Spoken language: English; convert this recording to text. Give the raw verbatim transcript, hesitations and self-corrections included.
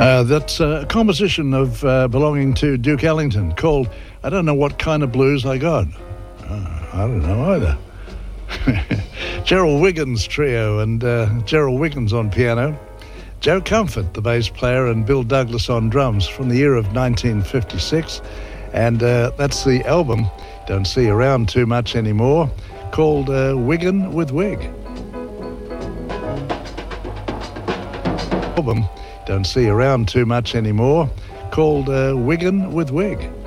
Uh, that's a composition of uh, belonging to Duke Ellington called I Don't Know What Kind of Blues I Got. Uh, I don't know either. Gerald Wiggins Trio, and uh, Gerald Wiggins on piano, Joe Comfort, the bass player, and Bill Douglas on drums, from the year of nineteen fifty-six. And uh, that's the album, don't see around too much anymore, called uh, Wiggin with Wig. Album, don't see around too much anymore, called uh, Wiggin with Wig.